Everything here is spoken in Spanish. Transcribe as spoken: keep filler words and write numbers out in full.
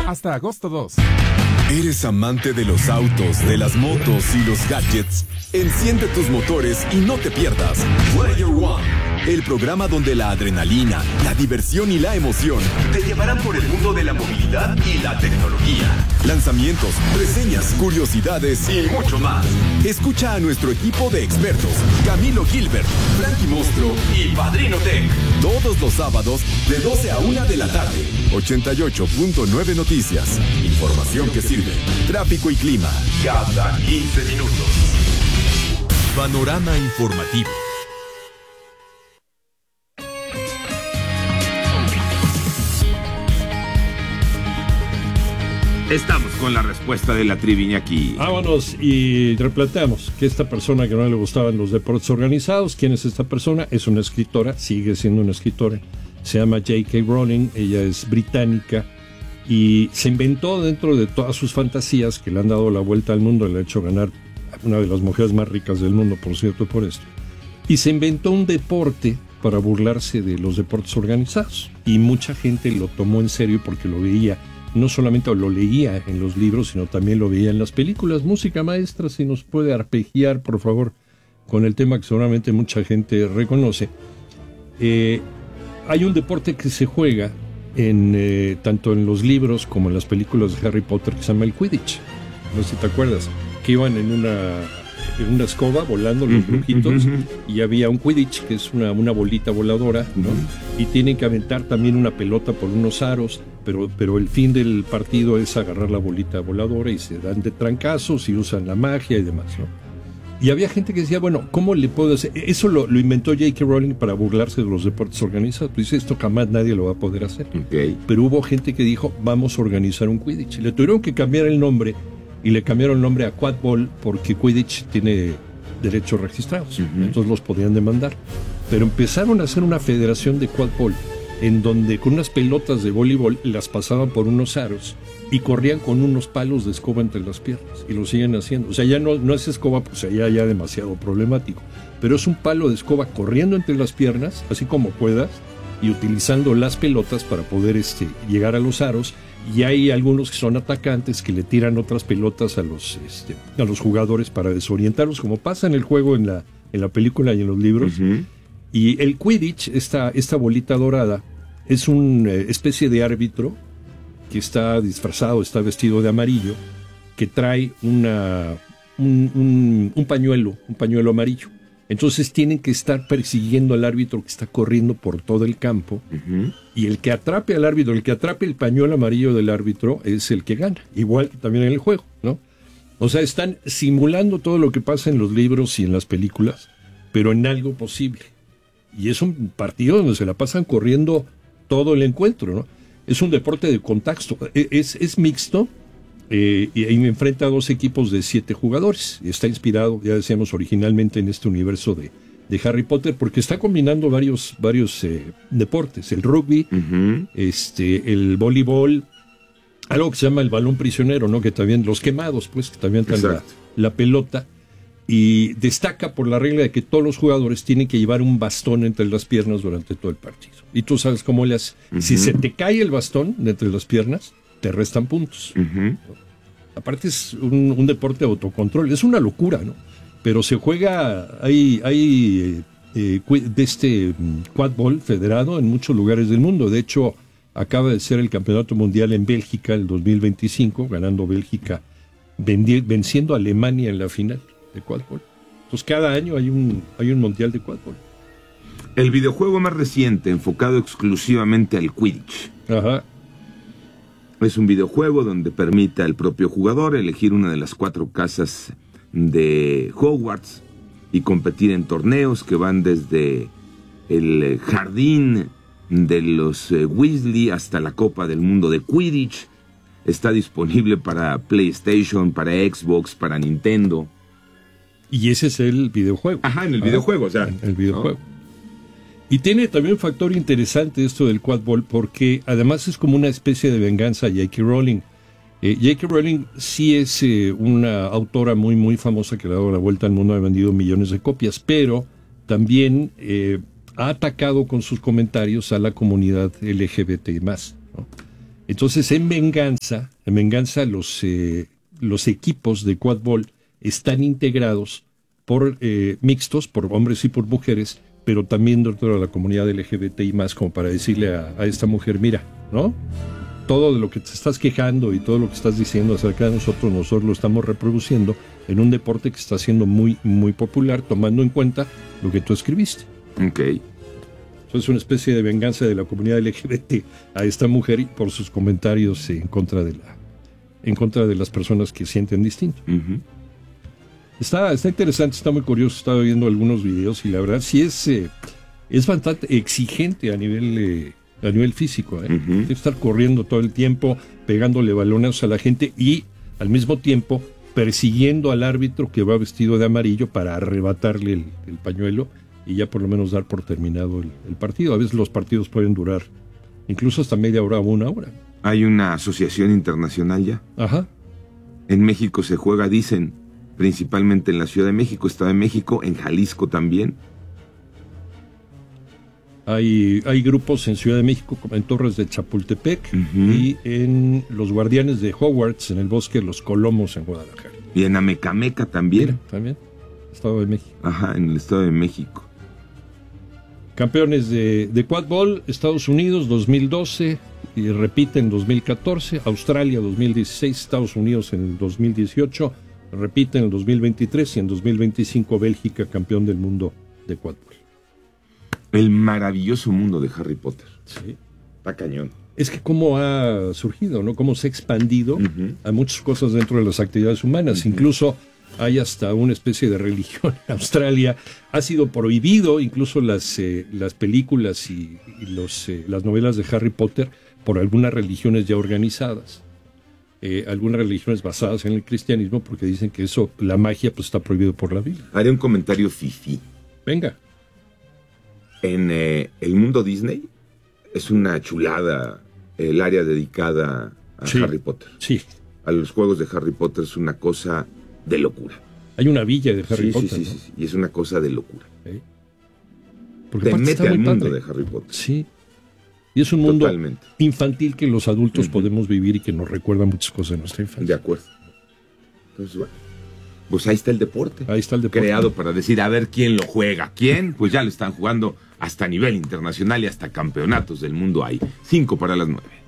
hasta agosto dos. ¿Eres amante de los autos, de las motos y los gadgets? Enciende tus motores y no te pierdas Player One, el programa donde la adrenalina, la diversión y la emoción te llevarán por el mundo de la movilidad y la tecnología. Lanzamientos, reseñas, curiosidades y mucho más. Escucha a nuestro equipo de expertos, Camilo Gilbert, Frankie Monstruo y Padrino Tech, todos los sábados de doce a una de la tarde. ochenta y ocho punto nueve Noticias. Información que sirve. Tráfico y clima cada quince minutos. Panorama informativo. Estamos con la respuesta de la trivia aquí. Vámonos y replanteamos que esta persona que no le gustaban los deportes organizados, ¿quién es esta persona? Es una escritora, sigue siendo una escritora. Se llama J K Rowling, ella es británica y se inventó dentro de todas sus fantasías que le han dado la vuelta al mundo, le ha hecho ganar una de las mujeres más ricas del mundo, por cierto, por esto. Y se inventó un deporte para burlarse de los deportes organizados. Y mucha gente lo tomó en serio porque lo veía, no solamente lo leía en los libros, sino también lo veía en las películas. Música maestra, si nos puede arpegiar, por favor, con el tema que seguramente mucha gente reconoce. Eh, hay un deporte que se juega en eh, tanto en los libros como en las películas de Harry Potter que se llama el Quidditch. No sé si te acuerdas, que iban en una, en una escoba volando los brujitos, uh-huh, uh-huh. y había un Quidditch, que es una, una bolita voladora, ¿no? Uh-huh. Y tienen que aventar también una pelota por unos aros, pero, pero el fin del partido es agarrar la bolita voladora y se dan de trancazos y usan la magia y demás, ¿no? Y había gente que decía, bueno, ¿cómo le puedo hacer? Eso lo, lo inventó J K Rowling para burlarse de los deportes organizados. Pues dice, esto jamás nadie lo va a poder hacer. Okay. Pero hubo gente que dijo, vamos a organizar un Quidditch. Le tuvieron que cambiar el nombre y le cambiaron el nombre a Quad Ball porque Quidditch tiene derechos registrados. Uh-huh. Entonces los podían demandar. Pero empezaron a hacer una federación de Quad Ball en donde con unas pelotas de voleibol las pasaban por unos aros y corrían con unos palos de escoba entre las piernas, y lo siguen haciendo. O sea, ya no, no es escoba, pues allá ya demasiado problemático, pero es un palo de escoba corriendo entre las piernas, así como puedas, y utilizando las pelotas para poder este, llegar a los aros. Y hay algunos que son atacantes que le tiran otras pelotas a los, este, a los jugadores para desorientarlos, como pasa en el juego, en la, en la película y en los libros. Uh-huh. Y el Quidditch, esta, esta bolita dorada, es una especie de árbitro que está disfrazado, está vestido de amarillo, que trae una, un, un, un pañuelo, un pañuelo amarillo. Entonces tienen que estar persiguiendo al árbitro que está corriendo por todo el campo, uh-huh. y el que atrape al árbitro, el que atrape el pañuelo amarillo del árbitro es el que gana, igual que también en el juego, ¿no? O sea, están simulando todo lo que pasa en los libros y en las películas, pero en algo posible. Y es un partido donde se la pasan corriendo todo el encuentro, ¿no? Es un deporte de contacto, es, es mixto, eh, y ahí me enfrenta a dos equipos de siete jugadores. Está inspirado, ya decíamos, originalmente en este universo de, de Harry Potter, porque está combinando varios, varios eh, deportes, el rugby, uh-huh. este, el voleibol, algo que se llama el balón prisionero, ¿no? Que también, los quemados, pues, que también traen la, la pelota. Y destaca por la regla de que todos los jugadores tienen que llevar un bastón entre las piernas durante todo el partido. Y tú sabes cómo le haces. Uh-huh. Si se te cae el bastón de entre las piernas, te restan puntos. Uh-huh. Aparte es un, un deporte de autocontrol. Es una locura, ¿no? Pero se juega, hay, hay eh, de este quad ball federado en muchos lugares del mundo. De hecho, acaba de ser el campeonato mundial en Bélgica el dos mil veinticinco, ganando Bélgica, vendi- venciendo a Alemania en la final de quad ball. Entonces cada año hay un hay un mundial de quad ball. El videojuego más reciente enfocado exclusivamente al Quidditch. Ajá. Es un videojuego donde permite al propio jugador elegir una de las cuatro casas de Hogwarts y competir en torneos que van desde el jardín de los eh, Weasley hasta la Copa del Mundo de Quidditch. Está disponible para PlayStation, para Xbox, para Nintendo. Y ese es el videojuego. Ajá, en el videojuego, o sea. El videojuego. ¿No? Y tiene también un factor interesante esto del quad ball, porque además es como una especie de venganza a J K Rowling. Eh, J K Rowling sí es eh, una autora muy, muy famosa que le ha dado la vuelta al mundo, ha vendido millones de copias, pero también eh, ha atacado con sus comentarios a la comunidad L G B T más, ¿no? Entonces, en venganza, en venganza los, eh, los equipos de quadball están integrados por eh, mixtos, por hombres y por mujeres, pero también dentro de la comunidad L G B T I más, como para decirle a, a esta mujer, mira, ¿no? Todo de lo que te estás quejando y todo lo que estás diciendo acerca de nosotros, nosotros lo estamos reproduciendo en un deporte que está siendo muy, muy popular, tomando en cuenta lo que tú escribiste. Ok. Entonces es una especie de venganza de la comunidad L G B T a esta mujer por sus comentarios en contra de la, en contra de las personas que sienten distinto. Uh-huh. Está, está interesante, está muy curioso, estaba viendo algunos videos y la verdad sí es, eh, es bastante exigente a nivel, eh, a nivel físico. ¿eh? Uh-huh. Hay que estar corriendo todo el tiempo, pegándole balones a la gente y al mismo tiempo persiguiendo al árbitro que va vestido de amarillo para arrebatarle el, el pañuelo y ya por lo menos dar por terminado el, el partido. A veces los partidos pueden durar incluso hasta media hora o una hora. Hay una asociación internacional ya. Ajá. En México se juega, dicen, principalmente en la Ciudad de México, Estado de México, en Jalisco también. Hay, hay grupos en Ciudad de México, como en Torres de Chapultepec, uh-huh, y en los Guardianes de Hogwarts, en el Bosque de los Colomos, en Guadalajara. Y en Amecameca también. Mira, también, Estado de México. Ajá, en el Estado de México. Campeones de, de quadball, Estados Unidos dos mil doce, y repite en dos mil catorce, Australia dos mil dieciséis, Estados Unidos en el dos mil dieciocho, repite en el dos mil veintitrés y en dos mil veinticinco Bélgica, campeón del mundo de quadball. El maravilloso mundo de Harry Potter. Sí. Está cañón. Es que cómo ha surgido, ¿no? Cómo se ha expandido uh-huh. a muchas cosas dentro de las actividades humanas. Uh-huh. Incluso hay hasta una especie de religión en Australia. Ha sido prohibido incluso las, eh, las películas y, y los, eh, las novelas de Harry Potter por algunas religiones ya organizadas. Eh, algunas religiones basadas en el cristianismo porque dicen que eso, la magia, pues está prohibido por la Biblia. Haré un comentario fifí. Venga. En eh, el mundo Disney es una chulada el área dedicada a sí, Harry Potter. Sí. A los juegos de Harry Potter es una cosa de locura. Hay una villa de Harry sí, Potter. Sí, sí, ¿no? sí, y es una cosa de locura. ¿Eh? Porque te mete al mundo padre. de Harry Potter. Sí. Y es un mundo Totalmente. infantil que los adultos uh-huh. podemos vivir y que nos recuerda muchas cosas de nuestra infancia. De acuerdo. Entonces, bueno, pues ahí está el deporte. Ahí está el deporte. Creado para decir, a ver quién lo juega. ¿Quién? Pues ya lo están jugando hasta a nivel internacional y hasta campeonatos del mundo hay. Cinco para las nueve.